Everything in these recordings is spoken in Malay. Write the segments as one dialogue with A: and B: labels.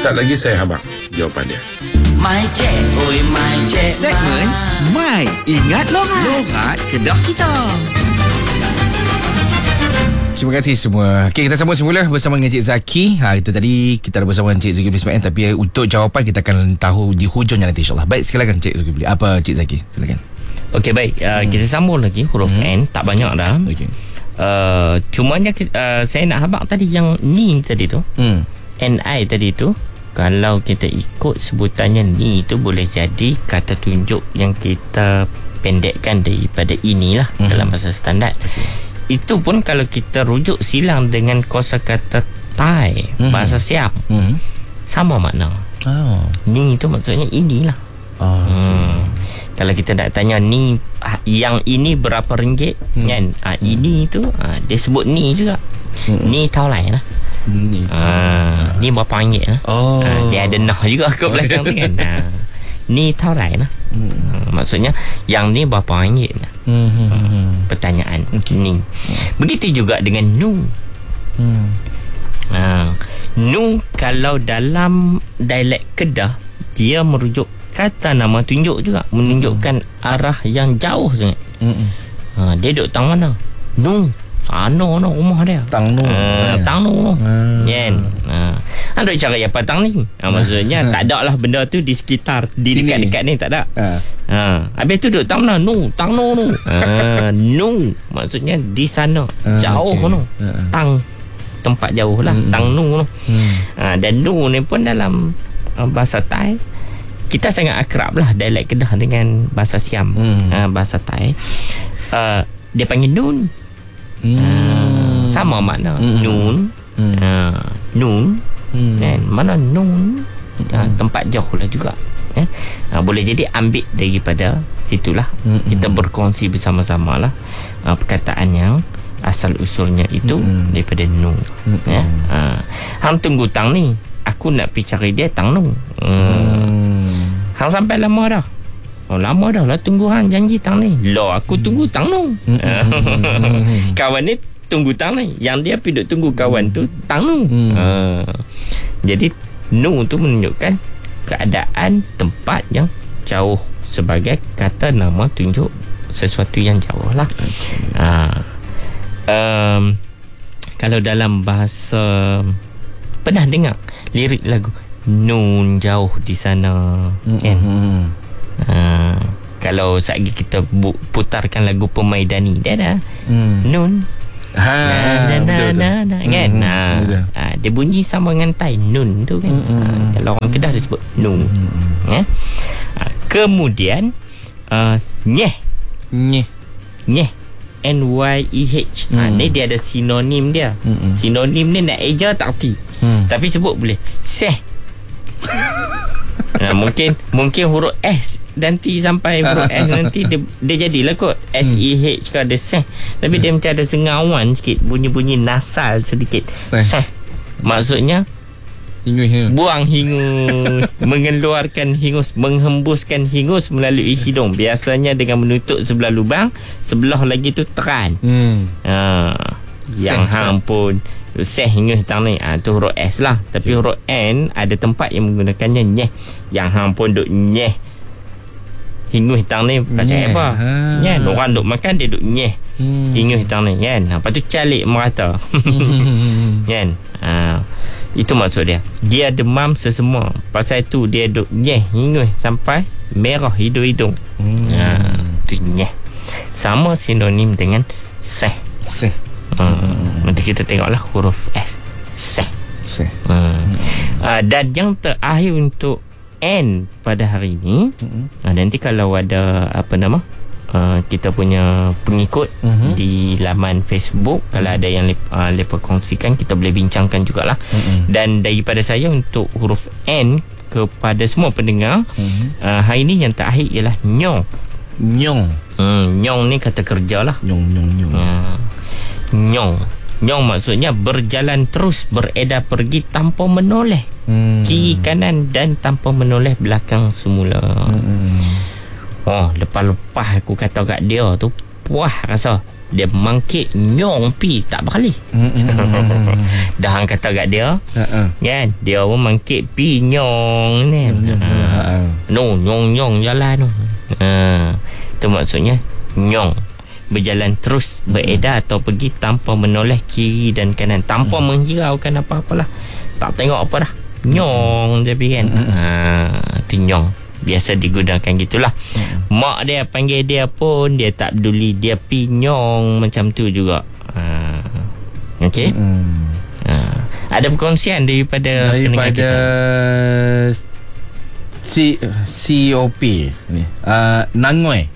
A: Sekejap lagi saya habaq jawapan dia.
B: My Cek, oi My Cek.
C: Segmen My Ingat Lorat Kedah kita. Terima kasih semua. Okey, kita sambung semula bersama dengan Cik Zaki. Kita dah bersama dengan Cik Zulkifli Ismail, tapi untuk jawapan kita akan tahu di hujungnya nanti, insyaAllah. Baik, silakan Cik Zulkifli. Apa Cik Zaki? Silakan.
D: Okey, baik. Kita sambung lagi huruf N. Tak banyak dah.
C: Okey.
D: Cumanya saya nak habaq tadi yang ni tadi tu. NI tadi tu, kalau kita ikut sebutannya ni tu, boleh jadi kata tunjuk yang kita pendekkan daripada inilah dalam bahasa standard. Itu pun kalau kita rujuk silang dengan kosakata Thai, bahasa Siam, sama makna. Ni tu maksudnya inilah. Kalau kita nak tanya ni, yang ini berapa ringgit, kan? Ini tu dia sebut ni juga. Ni tahu lain lah. Ni berapa ringgit lah. Dia ada nah juga kat belakang tu kan. Ni tahu lain lah. Maksudnya yang ni berapa ringgit lah. Pertanyaan ni. Begitu juga dengan nu. Nu kalau dalam dialek Kedah, dia merujuk kata nama tunjuk juga, menunjukkan arah yang jauh sangat. Dia duduk tang mana? Nu sana no rumah dia. Tang nu. Tang nu. Kan. Ada cara apa tang ni? Maksudnya tak ada lah benda tu di sekitar, di dekat-dekat ni tak ada. Habis tu duduk tang mana? Nu, tang nu nu. Nu maksudnya di sana, jauh no. Tang tempat jauh lah. Tang nu no. Dan nu ni pun dalam bahasa Thai kita sangat akrab lah, dialek Kedah dengan bahasa Siam. Bahasa Thai dia panggil nun. Sama makna nun. Nun kan, mana nun, tempat jauh lah juga. Boleh jadi ambil daripada situlah. Kita berkongsi bersama-sama lah perkataan yang asal usulnya itu daripada nun. Hang tunggu tang ni, aku nak pergi cari dia tang nu. Hang sampai lama dah. Lama dah lah tunggu hang janji tang ni. Aku tunggu tang nu. Kawan ni tunggu tang ni, yang dia pergi duk tunggu kawan tu tang nu. Jadi nu tu menunjukkan keadaan tempat yang jauh sebagai kata nama tunjuk sesuatu yang jauh lah. Kalau dalam bahasa, pernah dengar lirik lagu nun jauh di sana kan? Kalau sekali kita putarkan lagu Pemaidani, dia ada nun kan? Dia bunyi sama dengan Tai nun tu kan. Kalau orang Kedah dia sebut nun. Kemudian nyeh NYEH. Ni dia ada sinonim dia. Sinonim ni nak eja tak erti. Tapi sebut boleh. Seh. Mungkin huruf S nanti sampai huruf S nanti dia jadilah kot SEH ke ada seh. Tapi dia macam ada sengawan sikit, bunyi-bunyi nasal sedikit. Seh. Maksudnya buang hingus, mengeluarkan hingus, menghembuskan hingus melalui hidung. Biasanya dengan menutup sebelah lubang, sebelah lagi tu teran. Yang hang pun seh hingus tang ni, tu huruf S lah. Tapi huruf N ada tempat yang menggunakannya nyeh. Yang hang pun duk nyeh hingus tang ni pasal apa? Kan orang duk makan dia duk nyeh hingus tang ni kan. Lepas tu calik merata. Kan? Itu maksud dia. Dia demam sesema. Pasal tu dia duk nyeh hingus sampai merah hidung-hidung. Tu nyeh. Sama sinonim dengan seh. Nanti kita tengoklah huruf S. Seh. Dan yang terakhir untuk N pada hari ini, nanti kalau ada kita punya pengikut di laman Facebook, kalau ada yang lepas kongsikan, kita boleh bincangkan jugalah. Dan daripada saya untuk huruf N kepada semua pendengar, hari ini yang terakhir ialah nyong. Nyong ni kata kerja lah. Nyong maksudnya berjalan terus, beredar pergi tanpa menoleh kiri kanan dan tanpa menoleh belakang semula. Lepas-lepas aku kata kat dia tu, puas rasa dia mangkit nyong pi tak berkali. Dah hang kata kat dia kan, dia pun mangkit pi nyong ni. No, nyong jalan tu. Tu maksudnya nyong berjalan terus beredar atau pergi tanpa menoleh kiri dan kanan, tanpa menghiraukan apa-apalah, tak tengok apa dah, nyong je pergi kan. Tu nyong biasa digunakan gitulah. Mak dia panggil dia pun dia tak peduli, dia pinyong macam tu juga. Okey. Ada perkongsian daripada pendengar kita.
C: COP ni. Nangoi.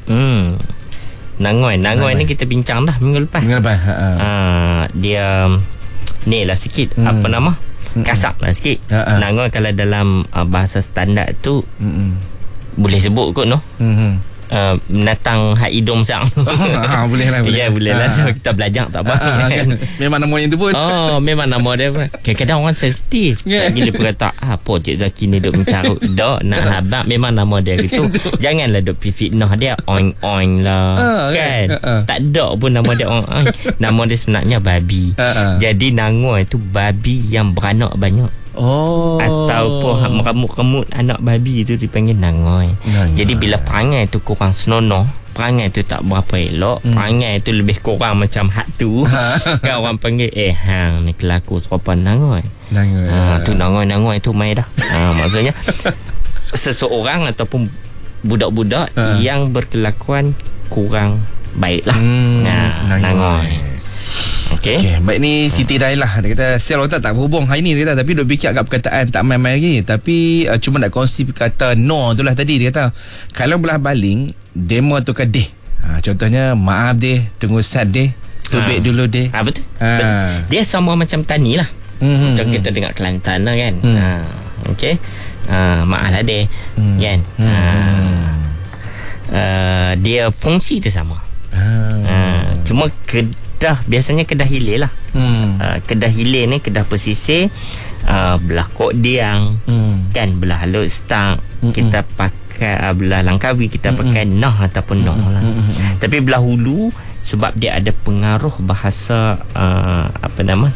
C: Nangoi ni kita bincang dah minggu lepas. Dia ni lah sikit apa nama? Kasar lah sikit. Nangoi kalau dalam bahasa standard tu boleh sebut kot binatang hak hidung sang. Boleh lah.
D: Ya, boleh lah. So, kita belajar tak apa.
C: Kan? Memang nama yang tu pun.
D: Memang nama dia pun. Kadang-kadang orang sensitif. Tak gila berkata, apa Cik Zaki ni duk mencarut. Dok, nak habak memang nama dia gitu. Janganlah duk pergi fitnah dia. Oing-oing lah. Kan? Tak ada pun nama dia oing-oing. Nama dia sebenarnya babi. Jadi Nangoi tu babi yang beranak banyak. Ataupun meremut-remut anak babi tu dipanggil Nangoi. Jadi bila perangai tu kurang senonoh, perangai tu tak berapa elok, perangai tu lebih kurang macam hak tu, kan orang panggil hang ni kelaku serupa Nangoi. Tu Nangoi tu mai dah. Maksudnya seseorang ataupun budak-budak yang berkelakuan kurang baik lah. Nangoi. Okay, baik ni Siti Dailah. Dia kata Sial otak tak berhubung hari ni, dia kata, tapi duk fikir agak perkataan tak main-main lagi. Tapi cuma nak kongsi kata no tu lah tadi. Dia kata kalau belah baling demo tu ke deh. Contohnya maaf deh, tunggu sat deh, tubik dulu deh. Betul. Dia sama macam tani lah. Macam kita dengar Kelantan lah kan. Okay, maaf lah deh kan. Dia fungsi dia sama. Cuma biasanya kedah hilir lah. Kedah hilir ni kedah pesisir, belah Kok Diang kan, belah Halut Stang kita pakai, belah Langkawi kita pakai nah ataupun noh lah. Tapi belah Hulu sebab dia ada pengaruh bahasa apa nama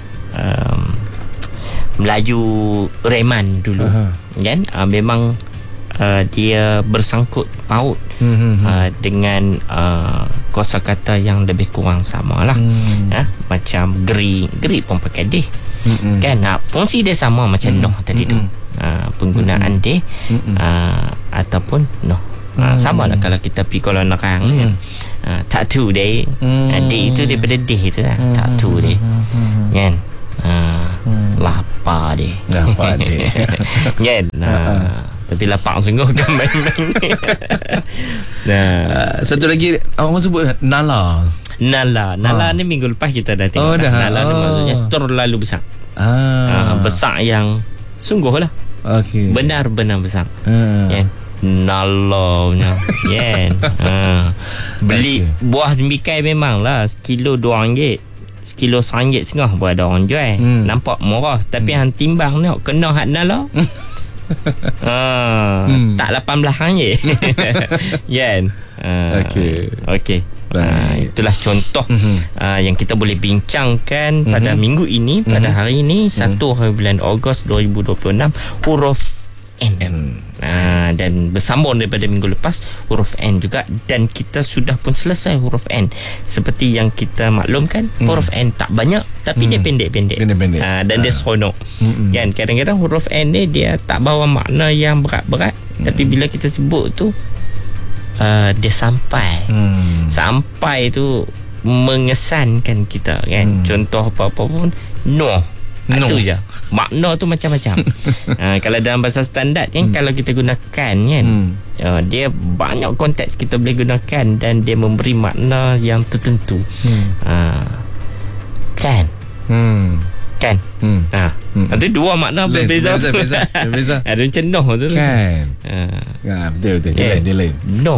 D: Melayu Reman dulu kan, memang dia bersangkut paut dengan kosakata yang lebih kurang sama lah. Macam geri pun pakai deh kan. Fungsi dia sama macam noh tadi tu. Penggunaan deh ataupun noh sama lah kalau kita pergi Kuala Nerang kan. Tattoo deh, deh itu daripada deh itu lah, tattoo deh kan. Lapar deh kan. Tapi lapar sungguh kan main-main ni.
C: Satu lagi orang sebut Nala ni minggu lepas kita dah tengok.
D: Nala ni maksudnya terlalu besar. Besar yang sungguh lah. Benar-benar besar. Nala punya kan. Beli buah tembikai memang lah sekilo RM2, sekilo RM1.5 pun ada orang jual. Nampak murah. Tapi hang timbang tengok kena hak Nala tak RM18 je kan. Okey. Itulah contoh yang kita boleh bincangkan pada minggu ini, pada hari ini 1 hari bulan Ogos 2026, huruf N. Dan bersambung daripada minggu lepas huruf N juga, dan kita sudah pun selesai huruf N. Seperti yang kita maklumkan, huruf N tak banyak tapi dia pendek-pendek. Dan dia seronok kan. Kadang-kadang huruf N ni dia tak bawa makna yang berat-berat, tapi bila kita sebut tu dia sampai tu mengesankan kita kan. Contoh apa-apa pun itu je. Makna tu macam-macam. Kalau dalam bahasa standard kan, kalau kita gunakan kan, dia banyak konteks kita boleh gunakan dan dia memberi makna yang tertentu. Kan. Nanti dua makna berbeza. Ada macam noh tu
C: kan. Betul. Dia lain.
D: No.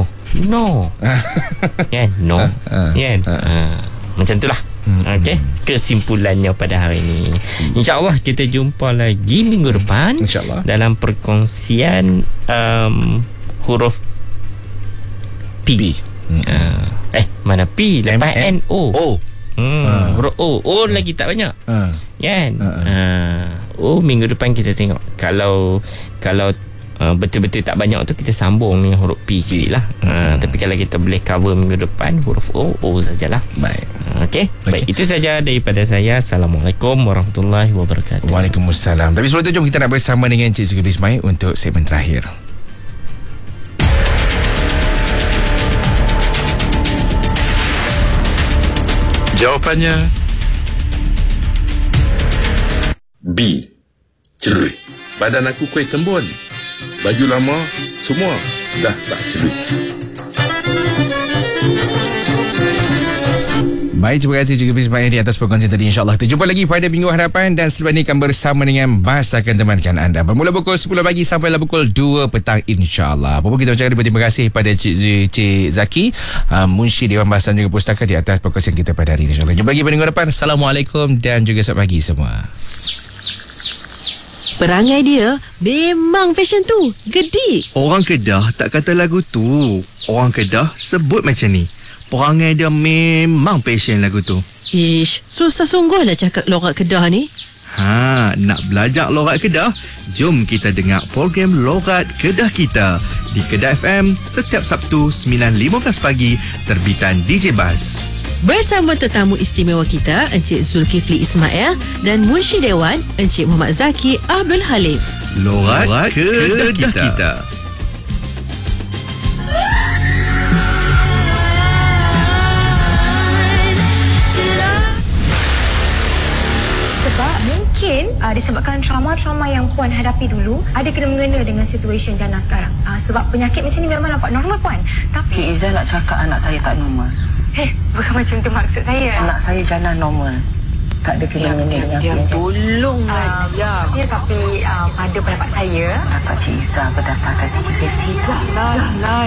D: Kan. No. Kan. Macam itulah. Okey, kesimpulannya pada hari ini. InsyaAllah kita jumpa lagi minggu depan, InsyaAllah, dalam perkongsian huruf P.
C: Mana P lepas N O. Huruf O lagi tak banyak. Kan? Minggu depan kita tengok. Kalau betul-betul tak banyak tu, kita sambung dengan huruf P sikit lah. Tapi kalau kita boleh cover minggu depan huruf O sajalah.
A: Baik.
C: Okey. Baik, itu saja daripada saya. Assalamualaikum warahmatullahi wabarakatuh.
A: Waalaikumsalam. Tapi sebelum itu, jom kita nak bersama dengan Cik Zulkifli Ismail untuk segmen terakhir.
E: Jawapannya B. Celuy. Badan aku kuih kembun. Baju lama semua dah tak celuy.
A: Baik, terima kasih juga Ismail di atas perkongsian tadi. InsyaAllah kita jumpa lagi pada minggu hadapan. Dan selepas ini akan bersama dengan Bas akan temankan anda bermula pukul 10 pagi sampailah pukul 2 petang, InsyaAllah. Apa pun kita ucapkan terima kasih pada Cik Zaki, Munshi Dewan Bahasa dan juga Pustaka di atas perkongsian kita pada hari ini. InsyaAllah jumpa lagi pada minggu depan. Assalamualaikum dan juga selamat pagi semua.
F: Perangai dia memang fashion tu. Gedik.
G: Orang Kedah tak kata lagu tu. Orang Kedah sebut macam ni. Perangai dia memang passion lagu tu.
F: Ish, susah sungguh lah cakap lorat Kedah ni.
G: Nak belajar lorat Kedah? Jom kita dengar program Lorat Kedah Kita di Kedah FM setiap Sabtu 9.15 pagi, terbitan DJ Bas.
F: Bersama tetamu istimewa kita, Encik Zulkifli Ismail dan Munshi Dewan, Encik Muhammad Zaki Abdul Halim.
G: Lorat Kedah Kita.
H: Mungkin disebabkan trauma-trauma yang Puan hadapi dulu ada kena-mengena dengan situasi jana sekarang. Sebab penyakit macam ni memang nampak normal, Puan. Tapi
I: Cik Izzah nak cakap anak saya tak normal.
H: Bukan macam tu maksud saya.
I: Anak saya jana normal. Tak ada kena-mengena dengan
F: Diam, tolonglah.
H: Ya, tapi pada pendapat saya,
I: Dapat Cik Izzah berdasarkan sesi tu.
F: Dah.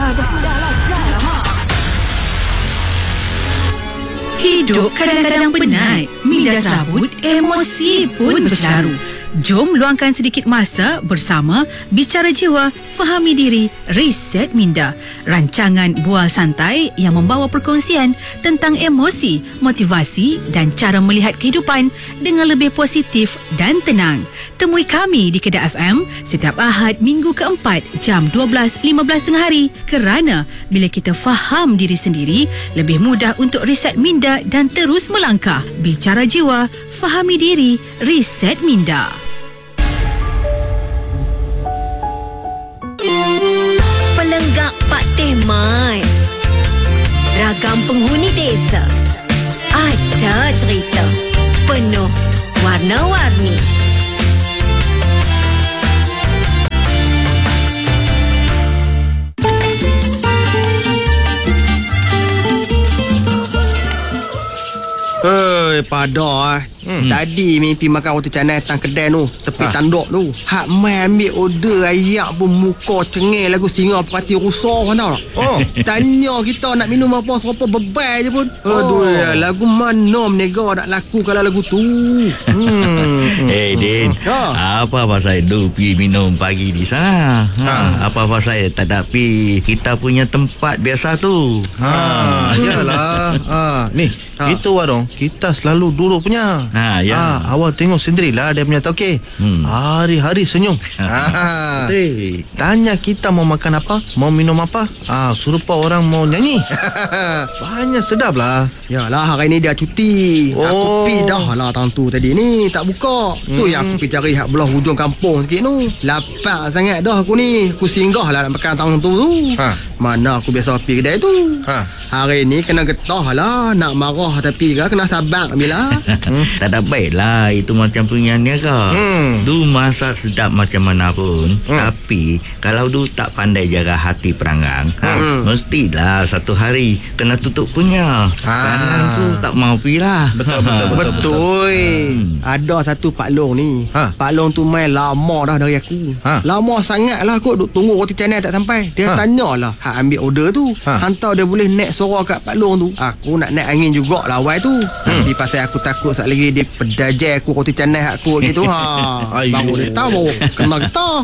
F: Hidup kadang-kadang penat, minda serabut, emosi pun bercaru. Jom luangkan sedikit masa bersama Bicara Jiwa, Fahami Diri, Reset Minda. Rancangan bual santai yang membawa perkongsian tentang emosi, motivasi dan cara melihat kehidupan dengan lebih positif dan tenang. Temui kami di Kedah FM setiap Ahad minggu keempat jam 12.15 tengah hari. Kerana bila kita faham diri sendiri, lebih mudah untuk reset minda dan terus melangkah. Bicara Jiwa, Fahami Diri, Reset Minda.
J: Pelenggak Pak Tehmat, ragam penghuni desa, ada cerita penuh warna-warni.
K: Pada tadi mimpi makan roti canai datang kedai tu tepi tanduk tu. Hak mai ambil order ayak pun muka cengeng lagu singa perhati rusak kan tau. Tanya kita nak minum apa serupa bebai je pun. Aduh, lagu mana menega nak laku kalau lagu tu.
L: Din, apa pasal du pergi minum pagi di sana? Apa pasal tak ada pergi kita punya tempat biasa tu?
K: Yalah. Ni, kita warung kita selalu duduk punya. Awak tengok sendirilah dia punya tokek. Hari-hari senyum. Tanya kita mau makan apa, mau minum apa, serupa orang mau nyanyi. Banyak sedap lah. Yalah, hari ni dia cuti. Aku pi dah lah tahun tu tadi ni tak buka. Tu yang aku pergi cari hak belah hujung kampung sikit tu. Lapar sangat dah aku ni. Aku singgah lah nak makan tahun tu. Mana aku biasa pergi kedai tu. Hari ni kena getah lah. Nak marah tapi kena sabar bila.
L: Tak ada baik lah. Itu macam punya niaga. Du masak sedap macam mana pun. Tapi kalau du tak pandai jaga hati peranggang, mestilah satu hari kena tutup punya. Peranggang tu tak mau pergi lah.
K: Betul. Ada satu Pak Long ni. Pak Long tu main lama dah dari aku. Lama sangat lah aku duk tunggu roti canai tak sampai. Dia tanyalah, ambil order tu. Hantar dia boleh naik sorang kat Pak Long tu. Aku nak naik angin jugalah awal tu. Tapi pasal aku takut sat lagi dia pedajai aku roti canai aku gitu. Baru dia tahu kena getah.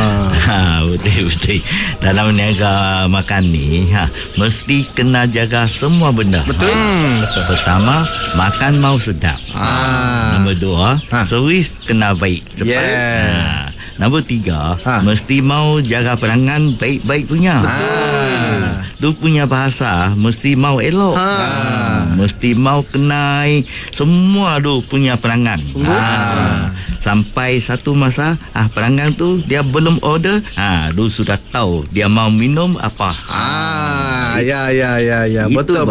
L: Betul. Dalam niaga makan ni mesti kena jaga semua benda.
K: Betul.
L: Pertama, makan mau sedap. Nombor 2, servis kena baik cepat. Nombor 3, mesti mau jaga perangan baik-baik punya. Tu punya bahasa mesti mau elok. Mesti mau kenai semua tu punya perangan. Sampai satu masa perangan tu dia belum order, tu sudah tahu dia mau minum apa.
K: Ya. Betul.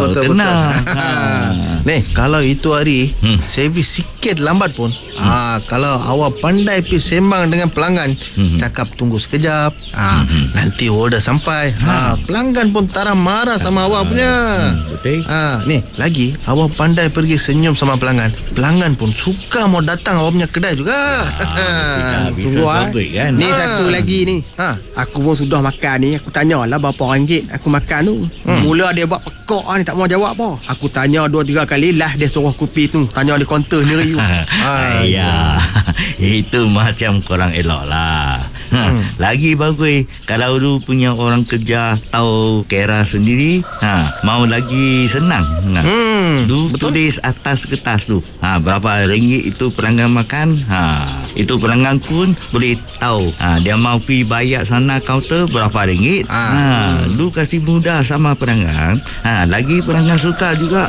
K: Nih, kalau itu hari servis sikit lambat pun, kalau awak pandai pergi sembang dengan pelanggan, cakap tunggu sekejap, nanti order sampai, pelanggan pun tak marah sama awak punya.
L: Betul.
K: Nih, lagi awak pandai pergi senyum sama pelanggan, pelanggan pun suka mau datang awak punya kedai juga. Tunggu
L: kan?
K: Ni satu lagi ni. Aku pun sudah makan ni. Aku tanyalah berapa ringgit aku makan tu. Mula dia buat pekak ni, tak mau jawab apa. Aku tanya 2-3 kali lah, dia suruh kopi tu. Tanya di kaunter sendiri.
L: Ya, itu macam korang elok lah. Lagi bagus kalau lu punya orang kerja tahu kira sendiri, mau lagi senang. Du tulis atas kertas tu, berapa ringgit itu pelanggan makan. Itu pelanggan pun boleh tahu, dia mau pergi bayar sana kaunter berapa ringgit. Lu kasih mudah sama pelanggan, lagi pelanggan suka juga.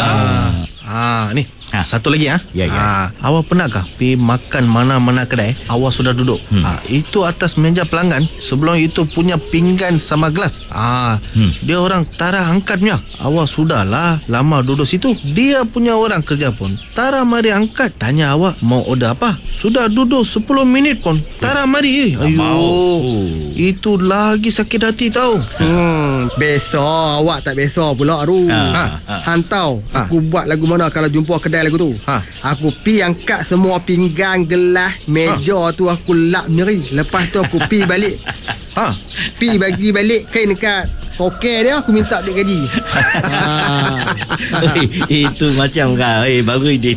K: Ni satu lagi awak pernahkah pergi makan mana-mana kedai, awak sudah duduk, itu atas meja pelanggan, sebelum itu punya pinggan sama gelas, dia orang tara angkat punya, awak sudahlah lama duduk situ, dia punya orang kerja pun tara mari angkat, tanya awak mau order apa, sudah duduk 10 minit pun tara mari. Itu lagi sakit hati tahu. Besok awak tak besok pula Aru. Hantau aku buat lagu mana kalau jumpa kedai lagu tu. Aku pi angkat semua pinggan, gelas, meja tu aku lap nyeri. Lepas tu aku pi balik. Pi bagi balik kain dekat poket dia, aku minta duit gaji.
L: Itu macam kau. Bagus dia.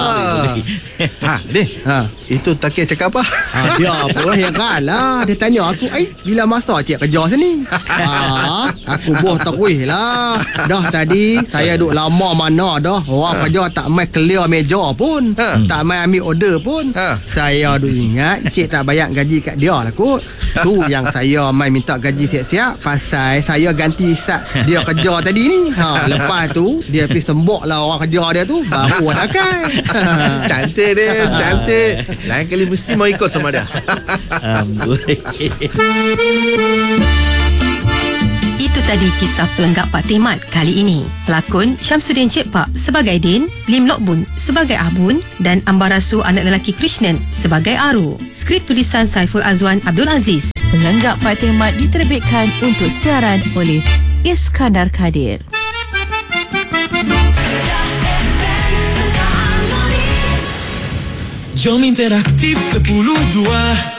K: Itu Takir cakap apa? Dia apa yang kalah. Dia tanya aku, bila masa cik kerja sini? Aku boh tak weh lah. Dah tadi saya duduk lama mana dah. Orang kerja tak main clear meja pun, tak main ambil order pun. Saya duk ingat cik tak bayar gaji kat dia lah kot. Tu yang saya main minta gaji siap-siap, pasal saya ganti sat dia kerja tadi ni. Lepas tu dia pergi sembok lah orang kerja dia tu, baru nak kan.
M: Cantik dia, cantik. Lain kali mesti mau ikut sama dia.
F: Itu tadi kisah Pelenggak Pak Tehmat kali ini. Pelakon Syamsuddin Cik Pak sebagai Din, Lim Lok Bun sebagai Abun dan Ambarasu anak lelaki Krishnan sebagai Aru. Skrip tulisan Saiful Azwan Abdul Aziz.
N: Pelenggak Pak Tehmat diterbitkan untuk siaran oleh Iskandar Kadir.
O: Jom Interaktif 10.2